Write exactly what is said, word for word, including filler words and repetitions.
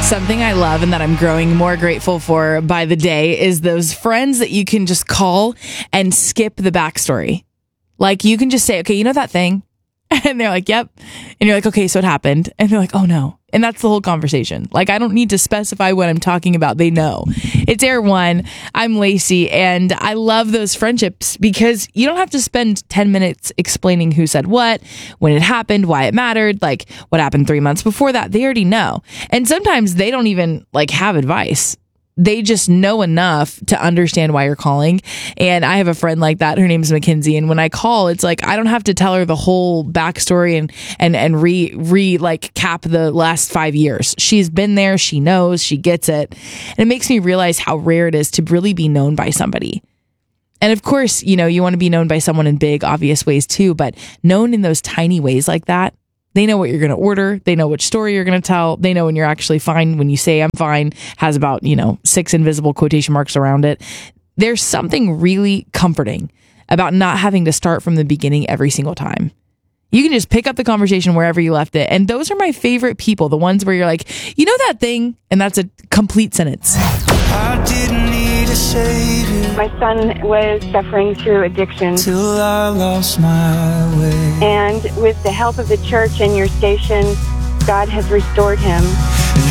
Something I love and that I'm growing more grateful for by the day is those friends that you can just call and skip the backstory. Like you can just say, okay, you know that thing? And they're like, yep. And you're like, okay, so it happened. And they're like, oh no. And that's the whole conversation. Like, I don't need to specify what I'm talking about. They know. It's Air One. I'm Lacey. And I love those friendships because you don't have to spend ten minutes explaining who said what, when it happened, why it mattered, like what happened three months before that. They already know. And sometimes they don't even like have advice. They just know enough to understand why you're calling. And I have a friend like that. Her name's Mackenzie. And when I call, it's like, I don't have to tell her the whole backstory and, and, and re, re like cap the last five years. She's been there. She knows, she gets it. And it makes me realize how rare it is to really be known by somebody. And of course, you know, you want to be known by someone in big, obvious ways too, but known in those tiny ways like that. They know what you're going to order. They know which story you're going to tell. They know when you're actually fine. When you say I'm fine, has about, you know, six invisible quotation marks around it. There's something really comforting about not having to start from the beginning every single time. You can just pick up the conversation wherever you left it. And those are my favorite people. The ones where you're like, you know that thing? And that's a complete sentence. I didn't need a savior. My son was suffering through addiction. Till I lost my way. And with the help of the church and your station, God has restored him.